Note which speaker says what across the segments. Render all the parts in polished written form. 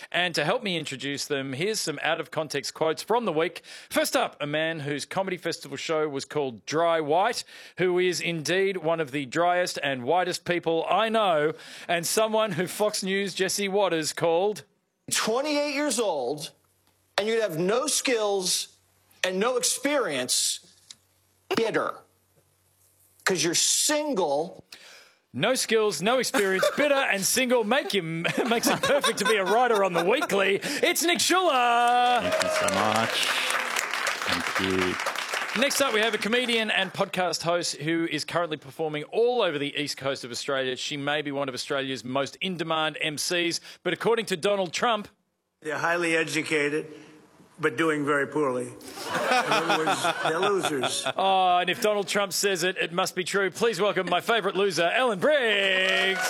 Speaker 1: And to help me introduce them, here's some out-of-context quotes from the week. First up, a man whose comedy festival show was called Dry White, who is indeed one of the driest and whitest people I know, and someone who Fox News' Jesse Watters called
Speaker 2: 28 years old, and you'd have no skills and no experience, bitter. Because you're single.
Speaker 1: No skills, no experience, bitter and single makes it perfect to be a writer on The Weekly. It's Nick Schuller.
Speaker 3: Thank you so much. Thank you.
Speaker 1: Next up, we have a comedian and podcast host who is currently performing all over the east coast of Australia. She may be one of Australia's most in-demand MCs, but according to Donald Trump,
Speaker 4: they're highly educated, but doing very poorly. In other words, they're losers.
Speaker 1: Oh, and if Donald Trump says it, it must be true. Please welcome my favourite loser, Ellen Briggs.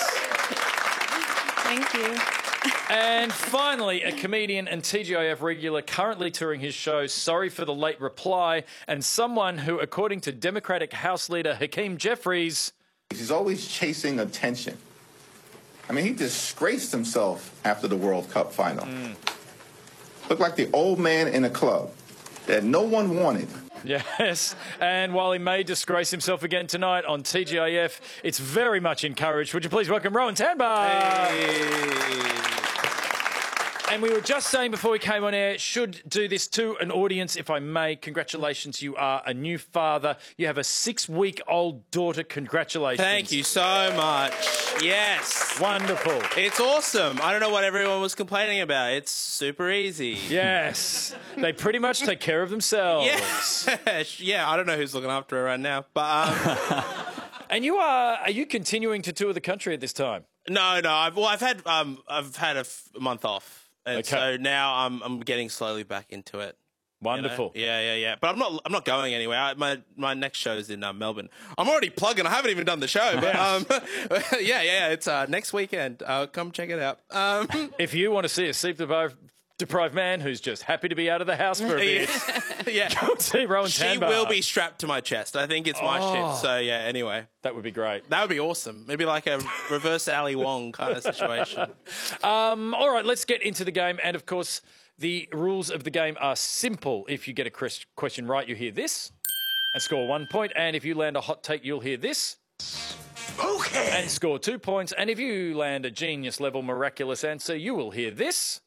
Speaker 5: Thank you.
Speaker 1: And finally, a comedian and TGIF regular currently touring his show, Sorry for the Late Reply, and someone who, according to Democratic House Leader Hakeem Jeffries,
Speaker 6: he's always chasing attention. I mean, he disgraced himself after the World Cup final. Looked like the old man in a club that no one wanted.
Speaker 1: Yes, and while he may disgrace himself again tonight on TGIF, it's very much encouraged. Would you please welcome Rowan Tanbar?
Speaker 7: Hey.
Speaker 1: And we were just saying before we came on air, should do this to an audience, if I may. Congratulations, you are a new father. You have a 6-week-old daughter. Congratulations.
Speaker 7: Thank you so much. Yes.
Speaker 1: Wonderful.
Speaker 7: It's awesome. I don't know what everyone was complaining about. It's super easy.
Speaker 1: Yes. They pretty much take care of themselves.
Speaker 7: Yeah, I don't know who's looking after her right now. But
Speaker 1: And are you continuing to tour the country at this time?
Speaker 7: No. I've had a month off. And so now I'm getting slowly back into it.
Speaker 1: Wonderful.
Speaker 7: You know? Yeah. But I'm not going anywhere. My next show is in Melbourne. I'm already plugging. I haven't even done the show. But yeah. It's next weekend. Come check it out.
Speaker 1: If you want to see a sleep-deprived man who's just happy to be out of the house for a bit, go see Rowan Tanbar.
Speaker 7: She will be strapped to my chest. I think it's my shit. So yeah. Anyway,
Speaker 1: that would be great.
Speaker 7: That would be awesome. Maybe like a reverse Ali Wong kind of situation.
Speaker 1: All right, let's get into the game. And of course, the rules of the game are simple. If you get a question right, you hear this and score 1 point. And if you land a hot take, you'll hear this.
Speaker 2: Okay.
Speaker 1: And score 2 points. And if you land a genius-level miraculous answer, you will hear this.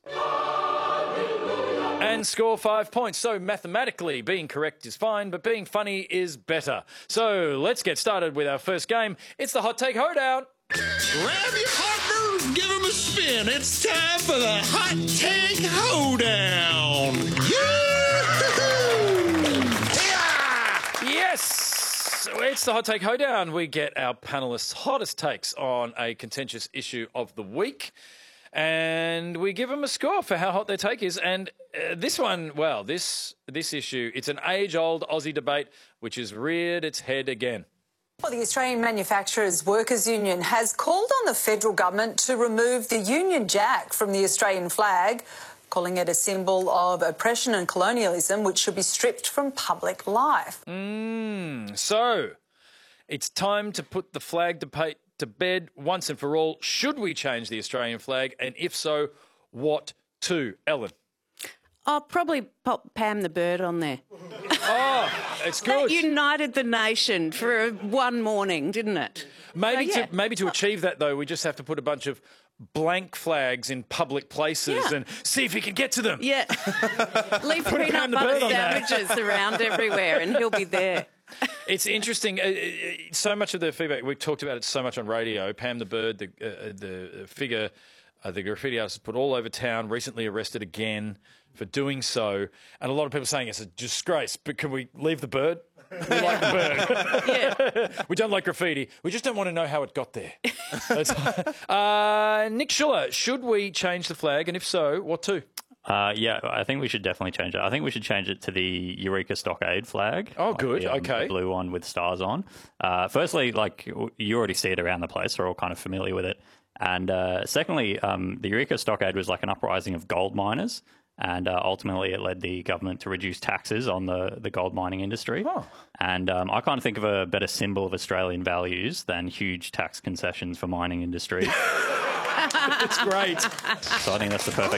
Speaker 1: And score 5 points. So mathematically, being correct is fine, but being funny is better. So let's get started with our first game. It's the Hot Take Hoedown.
Speaker 8: Grab your partner, give him a spin. It's time for the Hot Take Hoedown.
Speaker 1: Yes! It's the Hot Take Hoedown. We get our panellists' hottest takes on a contentious issue of the week. And we give them a score for how hot their take is. And this one, well, this issue, it's an age-old Aussie debate which has reared its head again.
Speaker 9: Well, the Australian Manufacturers Workers Union has called on the federal government to remove the Union Jack from the Australian flag, calling it a symbol of oppression and colonialism which should be stripped from public life.
Speaker 1: So it's time to put the flag debate to bed once and for all. Should we change the Australian flag? And if so, what to? Ellen?
Speaker 5: I'll probably pop Pam the Bird on there.
Speaker 1: Oh, it's good.
Speaker 5: That united the nation for one morning, didn't it?
Speaker 1: Maybe to achieve that, though, we just have to put a bunch of blank flags in public places and see if we can get to them.
Speaker 5: Yeah. Leave peanut butter sandwiches around everywhere and he'll be there.
Speaker 1: It's interesting. So much of the feedback, we've talked about it so much on radio. Pam the Bird, the figure, the graffiti artist put all over town, recently arrested again for doing so. And a lot of people saying it's a disgrace, but can we leave the bird? We like the bird. We don't like graffiti. We just don't want to know how it got there. Nick Schuller, should we change the flag? And if so, what to?
Speaker 3: Yeah, I think we should definitely change it. I think we should change it to the Eureka Stockade flag.
Speaker 1: Oh, good.
Speaker 3: The blue one with stars on. Firstly, like, you already see it around the place. We're all kind of familiar with it. And secondly, the Eureka Stockade was like an uprising of gold miners. And ultimately, it led the government to reduce taxes on the gold mining industry.
Speaker 1: Oh.
Speaker 3: And I can't think of a better symbol of Australian values than huge tax concessions for mining industry.
Speaker 1: It's great.
Speaker 3: So I think that's the perfect